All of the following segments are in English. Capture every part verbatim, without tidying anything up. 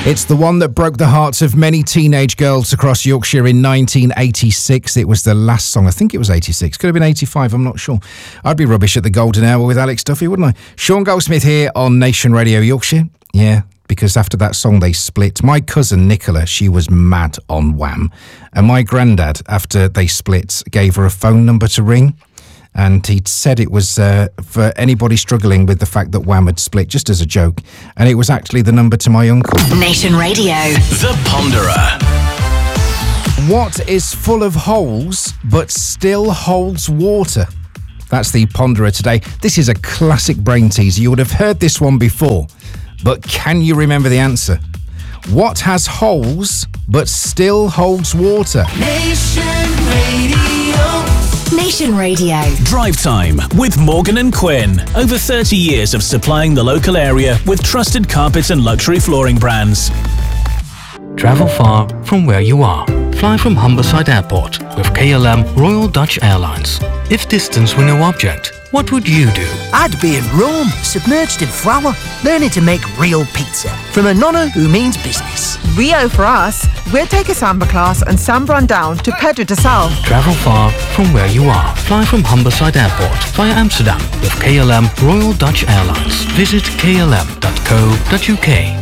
It's the one that broke the hearts of many teenage girls across Yorkshire in nineteen eighty-six. It was the last song. I think it was eighty-six. Could have been eighty-five. I'm not sure. I'd be rubbish at the golden hour with Alex Duffy, wouldn't I? Sean Goldsmith here on Nation Radio Yorkshire. Yeah, because after that song they split. My cousin Nicola, she was mad on Wham. And my granddad, after they split, gave her a phone number to ring. And he said it was uh, for anybody struggling with the fact that Wham had split, just as a joke. And it was actually the number to my uncle. Nation Radio. The Ponderer. What is full of holes but still holds water? That's the Ponderer today. This is a classic brain teaser. You would have heard this one before. But can you remember the answer? What has holes but still holds water? Nation Radio. Nation Radio. Drive Time with Morgan and Quinn. Over thirty years of supplying the local area with trusted carpet and luxury flooring brands. Travel far from where you are. Fly from Humberside Airport with K L M Royal Dutch Airlines. If distance were no object, what would you do? I'd be in Rome, submerged in flour, learning to make real pizza from a nonna who means business. Rio for us. We'll take a samba class and samba down to Pedro de Sal. Travel far from where you are. Fly from Humberside Airport via Amsterdam with K L M Royal Dutch Airlines. Visit k l m dot co dot u k.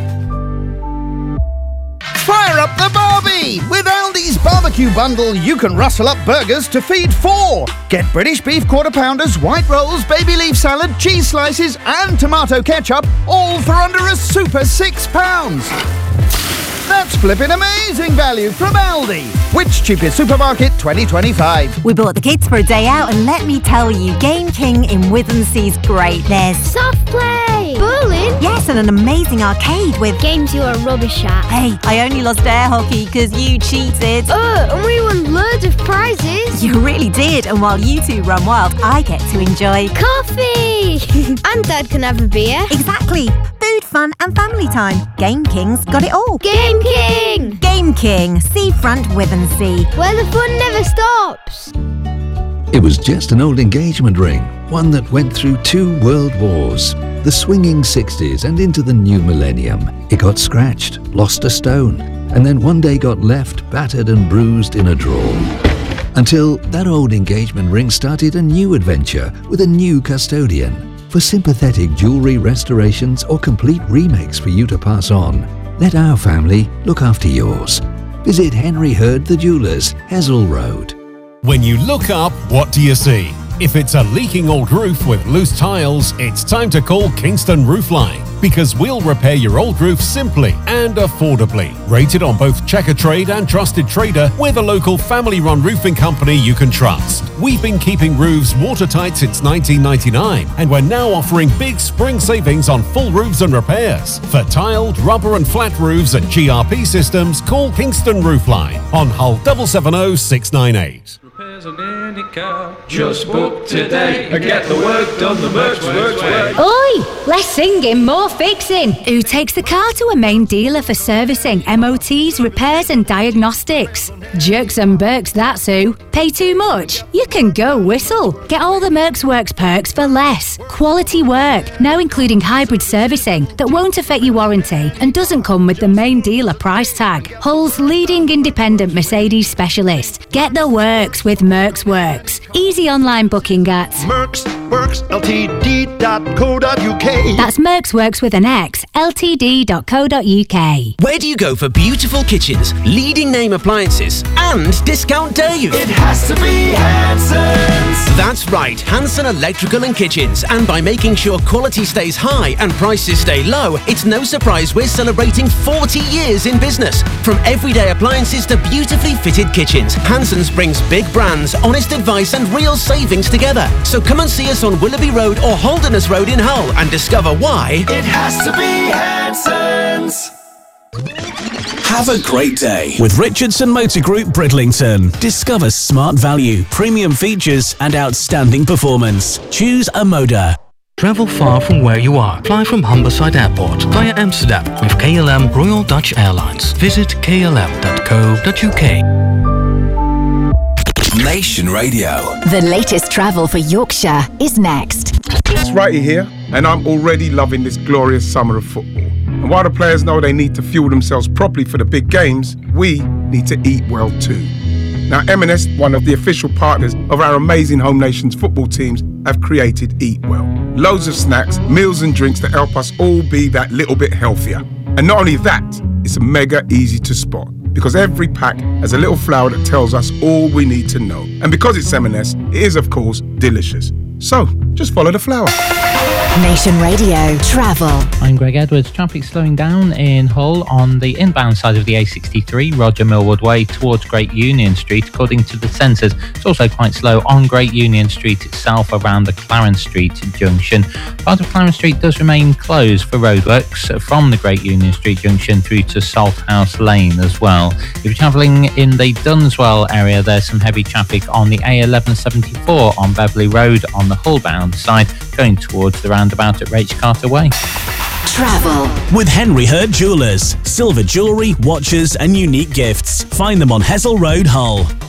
Fire up the barbie! With Aldi's barbecue bundle, you can rustle up burgers to feed four. Get British beef quarter pounders, white rolls, baby leaf salad, cheese slices and tomato ketchup, all for under a super six pounds. That's flipping amazing value from Aldi. Which cheapest supermarket twenty twenty-five? We bought the kids for a day out and let me tell you, Game King in Withensea's great. There's soft play, bowling, yes, and an amazing arcade with games you are rubbish at. Hey, I only lost air hockey because you cheated. Oh, and we won loads of prizes. You really did, and while you two run wild, I get to enjoy coffee. And Dad can have a beer. Exactly. Food, fun and family time. Game King's got it all. Game King! Game King, Seafront Withensea. Where the fun never stops. It was just an old engagement ring, one that went through two world wars. The swinging sixties and into the new millennium. It got scratched, lost a stone, and then one day got left battered and bruised in a drawer. Until that old engagement ring started a new adventure with a new custodian. For sympathetic jewellery restorations or complete remakes for you to pass on, let our family look after yours. Visit Henry Hurd the Jewellers, Hessel Road. When you look up, what do you see? If it's a leaking old roof with loose tiles, it's time to call Kingston Roofline, because we'll repair your old roof simply and affordably. Rated on both Checkatrade and Trusted Trader, we're the local family-run roofing company you can trust. We've been keeping roofs watertight since nineteen ninety-nine, and we're now offering big spring savings on full roofs and repairs. For tiled, rubber and flat roofs and G R P systems, call Kingston Roofline on Hull seven seven zero six nine eight. Repairs on any car. Just book today and get the work done the Mercs Works way. Oi! Less singing, more fixing. Who takes the car to a main dealer for servicing, M O Ts, repairs and diagnostics? Jerks and Burks, that's who. Pay too much? You can go whistle. Get all the Mercs Works perks for less. Quality work, now including hybrid servicing that won't affect your warranty and doesn't come with the main dealer price tag. Hull's leading independent Mercedes specialist. Get the works with Mercs Works. Easy online booking at Mercs Works L T D dot co dot u k. That's Mercs Works with an X, L T D dot co dot u k. Where do you go for beautiful kitchens, leading name appliances, and discount days? It has to be Hanson's. That's right, Hanson Electrical and Kitchens. And by making sure quality stays high and prices stay low, it's no surprise we're celebrating forty years in business. From everyday appliances to beautifully fitted kitchens, Hanson's brings big brands, honest advice and real savings together. So come and see us on Willoughby Road or Holderness Road in Hull and discover why it has to be Hanson's. Have a great day with Richardson Motor Group Bridlington. Discover smart value, premium features and outstanding performance. Choose a Moda. Travel far from where you are. Fly from Humberside Airport via Amsterdam with K L M Royal Dutch Airlines. Visit k l m dot co dot u k. Nation Radio. The latest travel for Yorkshire is next. It's Righty here, and I'm already loving this glorious summer of football. And while the players know they need to fuel themselves properly for the big games, we need to eat well too. Now, M and S, one of the official partners of our amazing Home Nations football teams, have created Eat Well. Loads of snacks, meals and drinks that help us all be that little bit healthier. And not only that, it's mega easy to spot, because every pack has a little flower that tells us all we need to know. And because it's M and S, it is, of course, delicious. So, just follow the flower. Nation Radio Travel. I'm Greg Edwards. Traffic slowing down in Hull on the inbound side of the A sixty-three, Roger Millward Way, towards Great Union Street, according to the sensors. It's also quite slow on Great Union Street itself around the Clarence Street junction. Part of Clarence Street does remain closed for roadworks from the Great Union Street junction through to Salthouse Lane as well. If you're travelling in the Dunswell area, there's some heavy traffic on the A eleven seventy-four on Beverley Road on the Hull-bound side, going towards the roundabout at Rach Carter Way. Travel with Henry Hurt Jewellers. Silver jewellery, watches and unique gifts. Find them on Hessel Road, Hull.